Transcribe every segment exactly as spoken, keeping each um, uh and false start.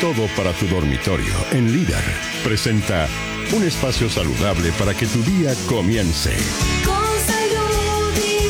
Todo para tu dormitorio en Líder presenta un espacio saludable para que tu día comience. Con salud y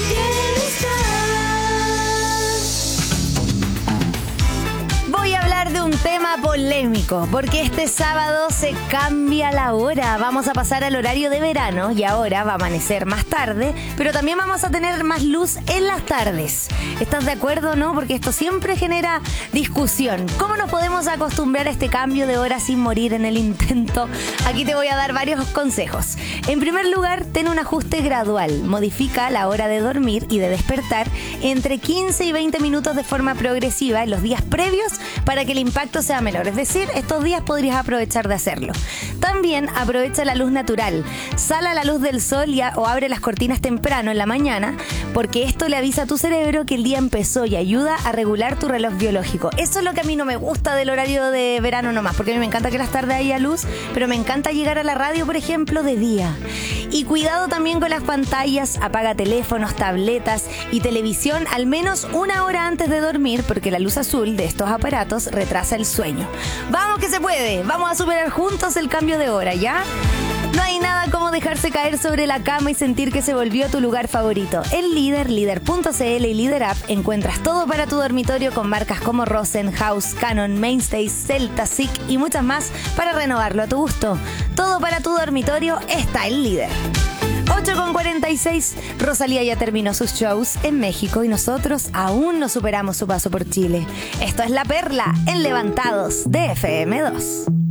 bienestar. Voy a hablar de un tema polémico, porque este sábado se cambia la hora. Vamos a pasar al horario de verano y ahora va a amanecer más tarde, pero también vamos a tener más luz en las tardes. ¿Estás de acuerdo o no? Porque esto siempre genera discusión. ¿Cómo nos podemos acostumbrar a este cambio de hora sin morir en el intento? Aquí te voy a dar varios consejos. En primer lugar, ten un ajuste gradual. Modifica la hora de dormir y de despertar entre quince y veinte minutos de forma progresiva en los días previos para que el impacto sea menor. Es decir, estos días podrías aprovechar de hacerlo. También aprovecha la luz natural. Sal a la luz del sol y a, o abre las cortinas temprano en la mañana, porque esto le avisa a tu cerebro que el día empezó y ayuda a regular tu reloj biológico. Eso es lo que a mí no me gusta del horario de verano nomás, porque a mí me encanta que las tardes haya luz, pero me encanta llegar a la radio, por ejemplo, de día. Y cuidado también con las pantallas. Apaga teléfonos, tabletas y televisión al menos una hora antes de dormir, porque la luz azul de estos aparatos retrasa el sueño. ¡Vamos que se puede! Vamos a superar juntos el cambio de hora, ¿ya? No hay nada como dejarse caer sobre la cama y sentir que se volvió tu lugar favorito. En Líder, líder punto c l y Líder App encuentras todo para tu dormitorio con marcas como Rosen, House, Canon, Mainstay, Celta, Sick y muchas más para renovarlo a tu gusto. Todo para tu dormitorio está en Líder. ocho con cuarenta y seis, Rosalía ya terminó sus shows en México y nosotros aún no superamos su paso por Chile. Esto es La Perla en Levantados de F M dos.